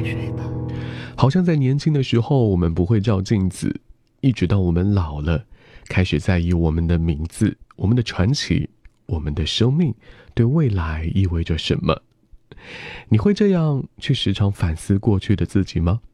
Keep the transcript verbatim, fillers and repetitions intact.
好像在年轻的时候我们不会照镜子，一直到我们老了，开始在意我们的名字，我们的传奇，我们的生命对未来意味着什么。你会这样去时常反思过去的自己吗？